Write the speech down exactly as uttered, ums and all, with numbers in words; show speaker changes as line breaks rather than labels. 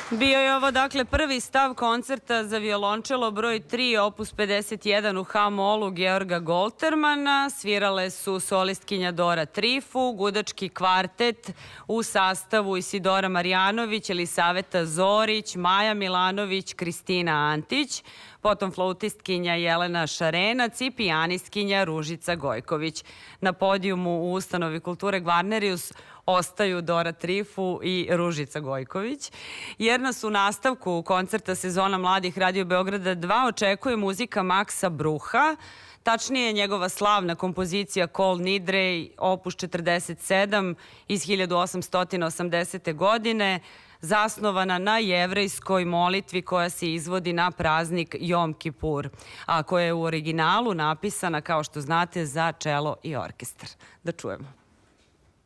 Bio je ovo, dakle, prvi stav koncerta za violončelo broj tri, opus pedeset jedan u Ha-molu Georga Goltermana. Svirale su solistkinja Dora Trifu, gudački kvartet u sastavu Isidora Marjanović, Elisaveta Zorić, Maja Milanović, Kristina Antić, potom flautistkinja Jelena Šarenac i pijanistkinja Ružica Gojković. Na podijumu u Ustanovi kulture Gvarnerius ostaju Dora Trifu i Ružica Gojković, jer nas u nastavku koncerta sezona mladih Radio Beograda dva očekuje muzika Maksa Bruha, tačnije njegova slavna kompozicija Kol Nidrej, opus četrdeset sedam iz hiljadu osamsto osamdesete. godine, zasnovana na jevrejskoj molitvi koja se izvodi na praznik Jom Kipur, a koja je u originalu napisana, kao što znate, za čelo i orkestar. Da čujemo.